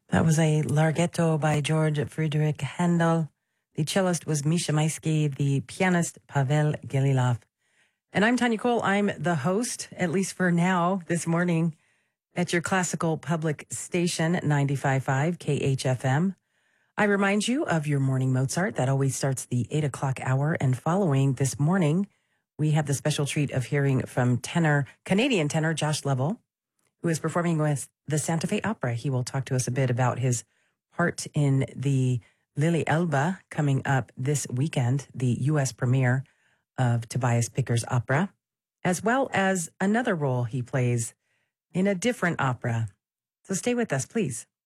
That was a Larghetto by George Friedrich Handel. The cellist was Misha Maisky, the pianist Pavel Gelilov. And I'm Tanya Cole. I'm the host, at least for now, this morning at your classical public station, 95.5 KHFM. I remind you of your morning Mozart that always starts the 8 o'clock hour. And following this morning, we have the special treat of hearing from Canadian tenor Josh Lovell, who is performing with the Santa Fe Opera. He will talk to us a bit about his part in the Lily Elba coming up this weekend, the U.S. premiere of Tobias Picker's opera, as well as another role he plays in a different opera. So stay with us, please.